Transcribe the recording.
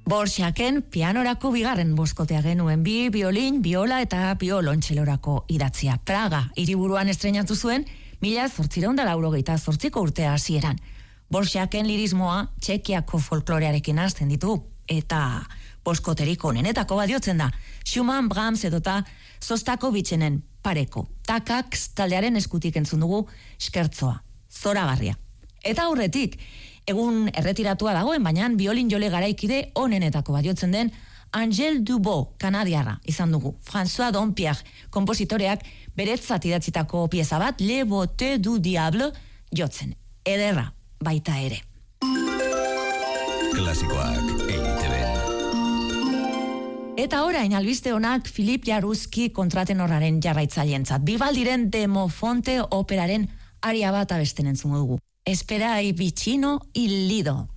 Borxaken pianorako bigarren boskotea genuen, bi biolin, biola eta biolontxelorako idatzia. Praga hiriburuan estreinatu zuen 1888ko urtea hasieran. Borxaken lirismoa Txekiako folklorearekin hasten ditu eta boskoteriko onenetako badiotzen da. Schumann, Brahms edota Sostakovitzenen pareko. Takax taldearen eskutik entzun dugu eskertzoa, zoragarria. Eta aurretik, egun erretiratua dagoen, baina biolin jole garaikide onenetako badiotzen den Angel Dubo, kanadiarra izan dugu. François Dompierre, kompositoreak beretzat idatzitako pieza bat, Le Beauté du Diable, jotzen. Ederra, baita ere. Klasikoak EITB. Eta orain albiste honak Philip Jaruski kontratenorraren jarraitzailentzat. Vivaldiren Demofonte operaren aria bat abesten entzungo dugu. Esperai vicino il lido.